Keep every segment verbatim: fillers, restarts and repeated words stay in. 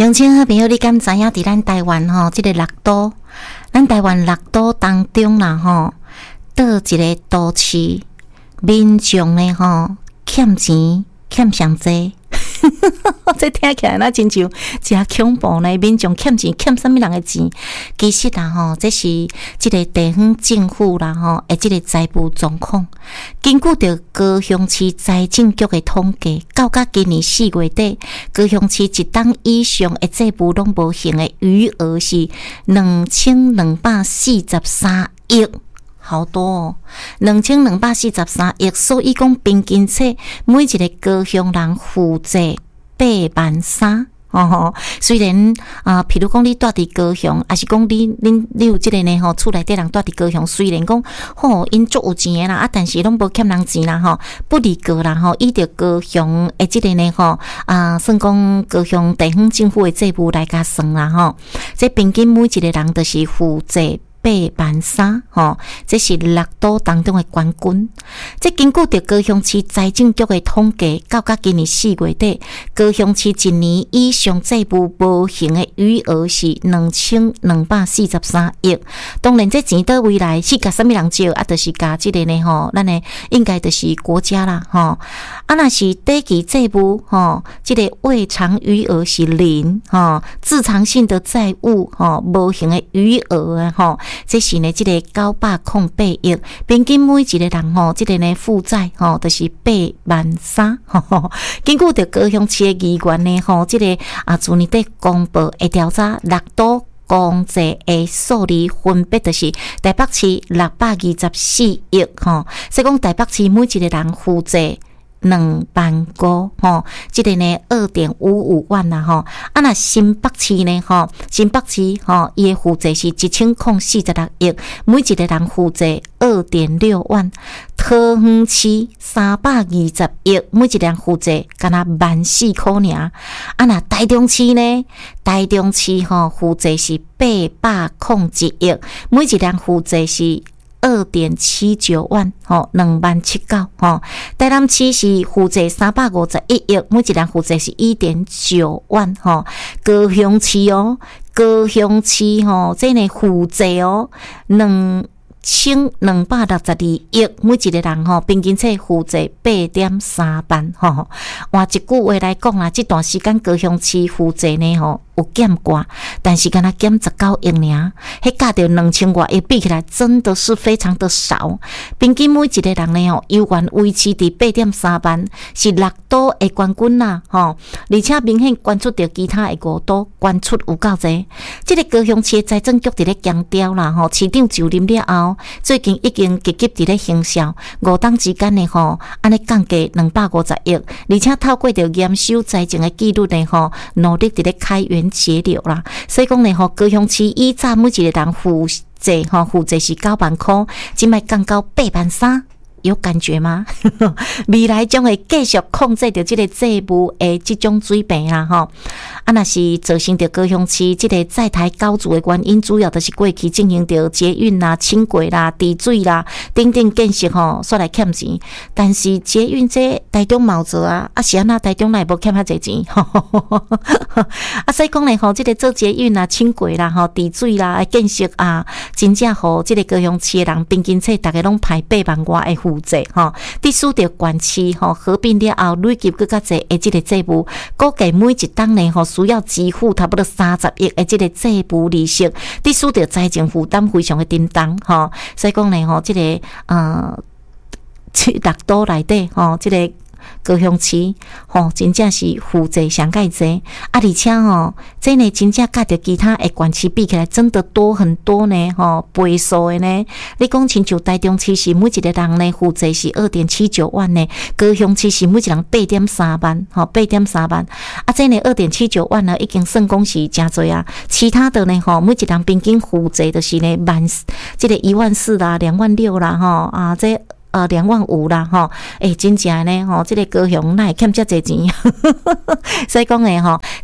乡亲好朋友，你敢知影？伫咱台湾吼，即、这个六都，咱台湾六都当中啦吼，倒一个都市民众呢吼欠钱欠上济。这听起来那真像真恐怖呢！民众欠钱欠什么人的钱？其实啊吼，这是这个地方政府啦吼，诶，这个财务状况。根据着高雄市财政局的统计，到甲今年四月底，高雄市一档以上的债务拢无形的余额是两千两百四十三亿。好多哦，两千两百四十三亿，所以讲平均册每一个高雄人负债八万三哦。虽然啊、呃，譬如讲你住伫高雄，还是讲你恁你有即个呢吼，厝内底人住伫高雄，虽然讲吼因足有钱诶啦，啊，但是拢无欠人钱啦吼，不离过啦吼，依着高雄诶即个呢吼啊，算讲高雄地方政府诶债务来甲算啦吼，这平均每一个人都是负债八万三，吼，这是六都当中的冠军。这根据着高雄市财政局的统计，到甲今年四月底，高雄市一年以上债务无形的余额是两千两百四十三亿。当然，这钱倒位来是甲什么人借啊？就是甲这个呢吼，咱呢应该就是国家啦吼。啊，若是短期债务吼，这个未偿余额是零吼，自偿性的债务吼，无形的余额啊吼。这是呢，这个九百零八亿，平均每一个人吼，这个呢负债吼，就是八万三。根据着高雄市的议员呢吼，这个啊，去年底公布的调查，六都公债的数字分别就是台北市六百二十四亿吼，所以讲台北市每一个人负债两万五吼，这个呢二点五五万啦吼。啊，那新北市呢吼，新北市吼，伊的负债是一千零四十六亿，每一个人负债二点六万。桃园市三百二十亿，每一个人负债敢若万四块尔。啊，那台中市呢？台中市吼负债是八百零一亿，每一个人负债是二点七九万，吼，两万七九，吼。台南市是负债三百五十一亿，每一人负债是一点九万，吼。高雄市哦，高雄市吼，这呢负债哦，两千两百六十二亿，每一个人吼，平均册负债八点三万，吼。换一句话来讲啦，这段时间高雄市负债呢，吼。有减挂，但是敢若减十九亿尔，迄加着两千外亿比起来，真的是非常的少。平均每一个人呢吼，有缘维持伫八点三万，是六都的冠军啦吼，而且明显关出着其他的五都，关出有够济。这个高雄市的财政局伫咧强调啦吼，市长就任了后，最近已经积极伫咧行销，五档之间呢吼，安尼降价两百五十亿，而且透过着严守财政的纪律呢吼，努力伫咧开源节流啦，所以讲呢，吼高雄市以早每一个人负债吼，负债是九万块，今摆降到八万三，有感觉吗？未来将会继续控制着这个债务的这种水平啦，吼。啊，那是造成着高雄市这个在台高筑的原因，主要就是过去进行着捷运啦、轻轨啦、地水啦等等建设吼，所来欠钱。但是捷运这台中冇做啊，啊是安那台中内无欠遐济钱，啊所以讲咧吼，这个做捷运啦、轻轨啦、吼地水啦建设啊，真正吼这个高雄市的人平均册大概拢排八万外的负债吼，伫使着县市吼合并了后，累积更加济的这个债务，估计每一档呢吼。需要支付差不多三十亿的这个债务利息，伫使得财政负担非常的沉重吼，所以讲呢吼，这个呃，这六都内底吼，这个高雄市吼，真正是负债上介济啊，而且吼，这呢真正甲着其他的县市比起来，真的多很多呢吼，倍数的呢。你讲亲像台中市是每一个人呢负债是二点七九万呢，高雄市是每一人八点三万，吼八点三万啊，这呢二点七九万呢已经算讲是真多啊。其他的呢吼，每一人平均负债就是呢万，这个一万四啦，两万六啦，吼啊这。呃，两万五啦，吼，诶、欸，真正呢，吼，这个高雄哪会欠遮济钱？所以讲诶，吼，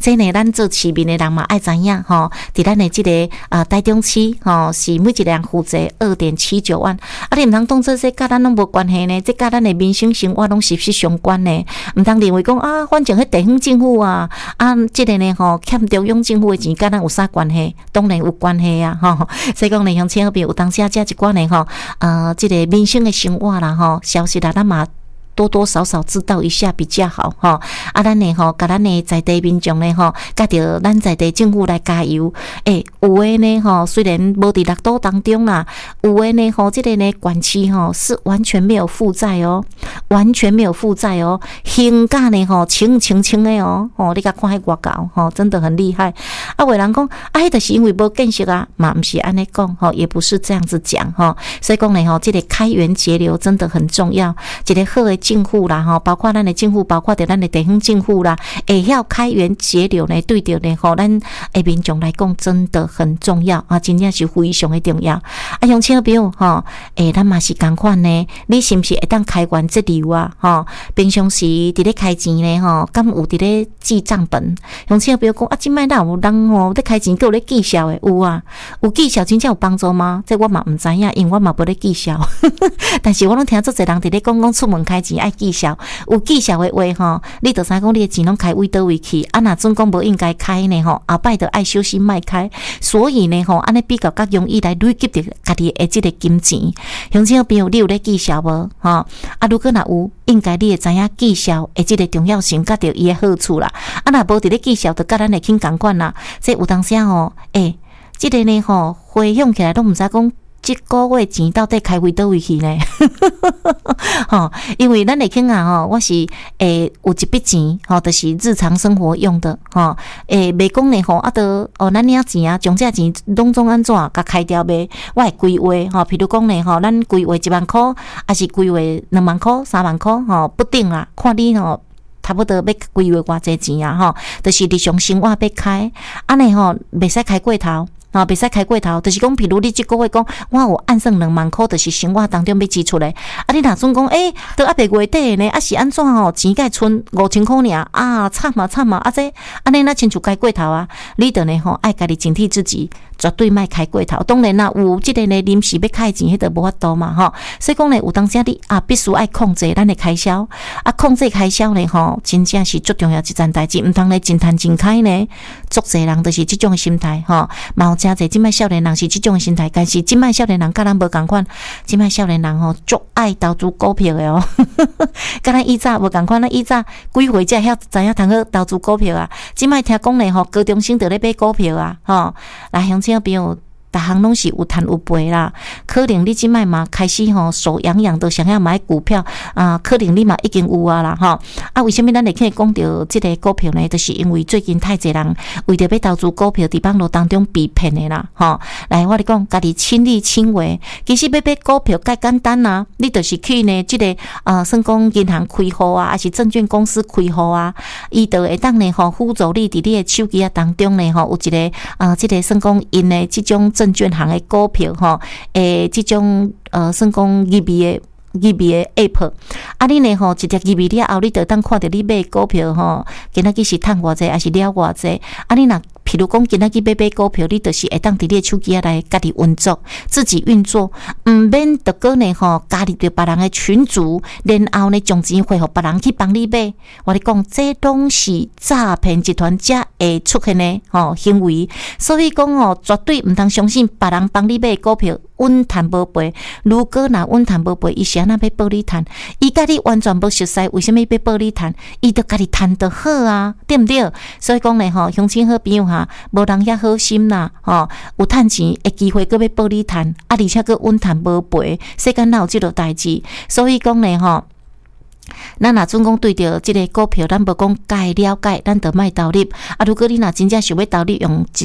这呢，咱做市民的人嘛爱知影吼，伫咱的这个啊台中市吼，是每一人负责二点七九万。啊，你毋通当做这甲咱拢无关系呢？这甲咱的民生生活拢息息相关呢。毋通认为讲啊，反正迄地方政府啊，啊，这个呢吼欠中央政府的钱，甲咱有啥关系？当然有关系啊，吼。所以讲呢，乡亲好朋友有当时啊，遮一寡呢吼，呃，这个民生的生活啦吼，消息啦，咱嘛多多少少知道一下比较好哈。啊，咱呢吼，甲咱的在地民众呢吼，甲着咱在地政府来加油。诶、欸，有诶呢吼，虽然无伫六都当中啦，有诶呢吼，这个呢管区吼是完全没有负债哦，完全没有负债哦，兴价呢吼清清清的哦，吼你甲看迄外高吼，真的很厉害。啊，有人讲啊，迄就是因为无建设啊，嘛毋是安尼讲吼，也不是这样子讲吼。所以讲呢吼，这个开源节流真的很重要，一个好的政府啦吼，包括咱的政府，包括着咱的地方政府啦，会晓开源节流呢，对着呢吼，咱诶民众来讲真的很重要啊，真正是非常的重要。啊，乡亲朋友吼，诶，咱嘛是共款呢，你是毋是会当开源节流啊？吼，平常时伫咧开钱呢吼，敢有伫咧记账本？乡亲朋友讲啊，即摆哪有人吼咧开钱，佮有咧记账诶？有啊，有记账真正有帮助吗？这我嘛毋知影，因为我嘛无咧记账。但是我拢听足侪人伫咧讲讲出门开钱爱记账，有记账的话吼，你就知讲你的钱拢开位倒位去，啊，若准讲无应该开呢吼，后摆就爱小心莫开。所以呢吼，安尼比较较容易来累积着家己的即个金钱。乡亲朋友，你有咧记账无？吼，啊，如果若有，应该你会知影记账的即个重要性，甲着伊的好处啦。啊，若无伫咧记账，就甲咱的轻共款啦。这有当时吼，诶、欸，即、这个呢吼，回想起来都毋知讲。这个月钱到底开回倒位去呢？吼，因为咱会听啊吼，我是诶有一笔钱吼，就是日常生活用的吼，诶，袂讲呢吼，啊，得哦，咱领钱啊，将这钱拢总安怎甲开掉呗？我会规划吼，譬如讲呢吼，咱规划一万箍，还是规划两万箍、三万箍吼，不定啦，看你吼。差不多要规划偌济钱啊吼，就是日常生活要开，安尼吼袂使开过头。啊，袂使开过头，就是讲，譬如你即个月讲，我有按算两万箍，就是生活当中要支出的。啊，你若总讲，诶、欸，到阿月月底呢，啊是安怎吼？钱该剩五千箍尔，啊，惨啊惨啊！啊这安尼那亲像开过头啊，你着呢吼爱家己警惕自己，绝对莫开过头。当然啦，有即个呢临时要开钱，迄个无法度嘛吼。所以讲呢，有当时你啊必须爱控制咱的开销，啊控制开销呢吼，真正是最重要一件代志，毋通咧真趁真开呢。足侪人就是即种心态吼，嘛有真侪即摆少年人是即种心态，但是即摆少年人甲咱无共款，即摆少年人吼足爱投资股票的哦，甲咱以前无共款，咱以前几岁才晓知影通好投资股票啊？即摆听讲咧吼，高中生就咧买股票啊，吼，来乡亲朋友。逐项拢是有赚有赔啦，可能你即摆嘛开始吼手痒痒的想要买股票啊，可能你嘛已经有啊啦吼。啊，为什么咱会去讲到即个股票呢？就是因为最近太侪人为着要投资股票，伫网络当中被骗的啦吼。来，我咧讲，家己亲力亲为，其实要买股票介简单啊，你就是去呢即、这个啊，算讲银行开户啊，还是证券公司开户啊，伊就会当呢吼辅助你伫你的手机啊当中呢吼有一个啊，即、这个算讲因的即种。证券行的股票吼，诶，即种呃，算讲入面的入面的 app， 啊，你呢吼，直接入面了后，你就当看到你买股票吼，今仔日是趁偌济，还是了偌济？啊，你若譬如讲，今仔日买买股票，你就是会当伫你的手机来家己运作，自己运作，毋免得个呢吼加入着别人的群组，然后呢将钱汇互别人去帮你买。我咧讲，这拢是诈骗集团才会出现的吼行为，所以讲哦，绝对毋通相信别人帮你买股票，稳赚无赔。如果若稳赚无赔，伊是安那要报你赚？伊甲你完全无熟悉，为什么要报你赚？伊就家己赚得好啊，对毋对？所以讲呢吼，乡亲好朋友哈。无人遐好心啦，吼，有趁钱的机会，搁要报你趁，啊，而且搁稳赚无赔，世间哪有即落代志？所以讲呢，吼，咱若准讲对着即个股票，咱无讲该了解，咱就莫投入。啊，如果你若真正想要投入，用一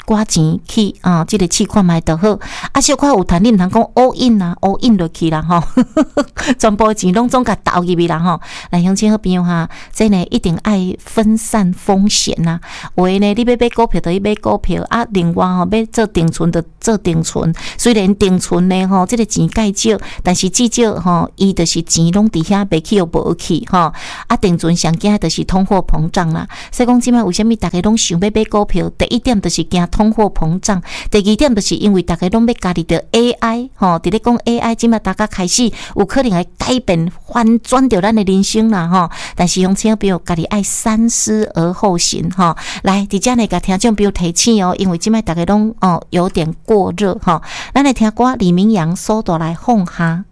寡钱去啊，即、这个试看卖就好。啊，小可有趁你毋通讲 all in 啦 ，all in 落去啦吼，全部钱拢总甲投入去啦吼。来，乡亲好朋友哈，这呢一定爱分散风险呐、啊。有诶呢，你要买股票就去买股票啊，另外吼要做定存就做定存。虽然定存呢吼，即、这个钱介少，但是至少吼，伊就是钱拢伫遐袂去又无去吼。啊，定存上惊就是通货膨胀啦。所以讲即摆为虾米大家拢想要买股票？第一点就是惊通货膨胀，第二点就是因为大家拢要加入到 A I 吼，伫咧讲 A I， 即摆大家开始有可能会改变翻转着咱的人生啦吼。但是乡亲朋友家己爱三思而后行吼。来，伫遮呢，甲听众朋友提醒哦，因为即摆大家拢哦有点过热吼。咱来听歌李明阳所带来放下。